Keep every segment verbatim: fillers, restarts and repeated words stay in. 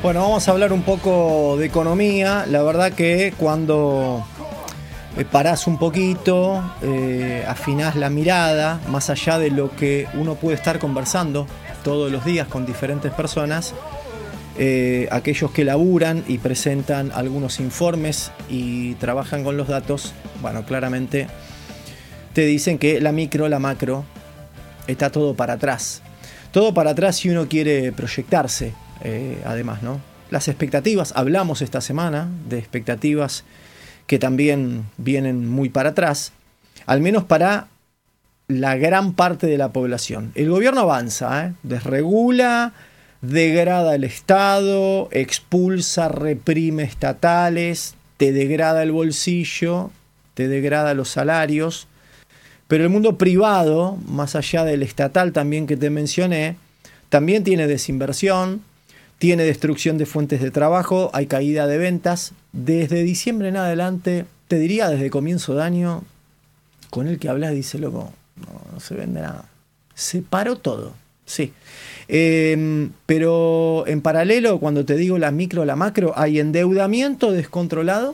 Bueno, vamos a hablar un poco de economía. La verdad que cuando eh, parás un poquito, eh, afinás la mirada, más allá de lo que uno puede estar conversando todos los días con diferentes personas, eh, aquellos que laburan y presentan algunos informes y trabajan con los datos, bueno, claramente te dicen que la micro, la macro, está todo para atrás. Todo para atrás si uno quiere proyectarse. Eh, además, ¿no? Las expectativas, hablamos esta semana de expectativas que también vienen muy para atrás, al menos para la gran parte de la población. El gobierno avanza, ¿eh? desregula, degrada el Estado, expulsa, reprime estatales, te degrada el bolsillo, te degrada los salarios, pero el mundo privado, más allá del estatal también que te mencioné, también tiene desinversión, tiene destrucción de fuentes de trabajo, hay caída de ventas. Desde diciembre en adelante, te diría desde comienzo de año, con el que hablas dice, loco, no, no se vende nada. Se paró todo, sí. Eh, pero en paralelo, cuando te digo la micro, la macro, hay endeudamiento descontrolado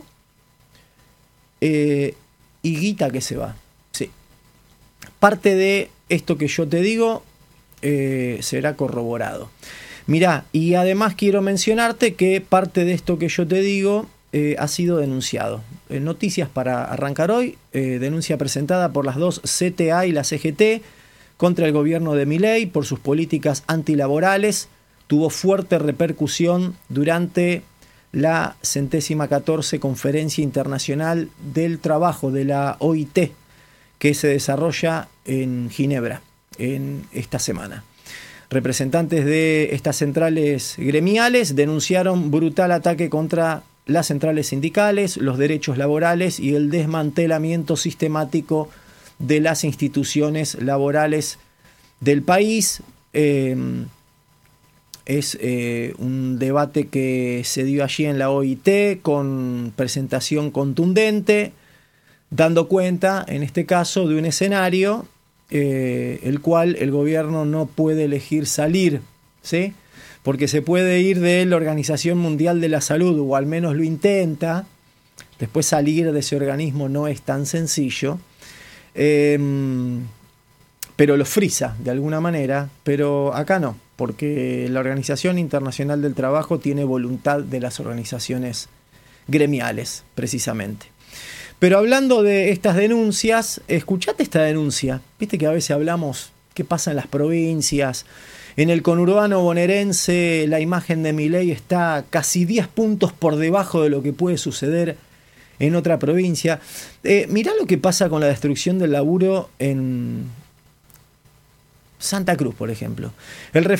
eh, y guita que se va, sí. Parte de esto que yo te digo eh, será corroborado. Mirá, y además quiero mencionarte que parte de esto que yo te digo eh, ha sido denunciado. Eh, noticias para arrancar hoy, eh, denuncia presentada por las dos C T A y la C G T contra el gobierno de Milei por sus políticas antilaborales. Tuvo fuerte repercusión durante la centésima catorce Conferencia Internacional del Trabajo de la O I T, que se desarrolla en Ginebra en esta semana. Representantes de estas centrales gremiales denunciaron brutal ataque contra las centrales sindicales, los derechos laborales y el desmantelamiento sistemático de las instituciones laborales del país. Eh, es eh, un debate que se dio allí en la O I T con presentación contundente, dando cuenta, en este caso, de un escenario Eh, el cual el gobierno no puede elegir salir, ¿sí? Porque se puede ir de la Organización Mundial de la Salud, o al menos lo intenta. Después salir de ese organismo no es tan sencillo, eh, pero lo frisa de alguna manera. Pero acá no, porque la Organización Internacional del Trabajo tiene voluntad de las organizaciones gremiales, precisamente. Pero hablando de estas denuncias, escuchate esta denuncia. Viste que a veces hablamos qué pasa en las provincias. En el conurbano bonaerense la imagen de Milei está casi diez puntos por debajo de lo que puede suceder en otra provincia. Eh, mirá lo que pasa con la destrucción del laburo en Santa Cruz, por ejemplo. El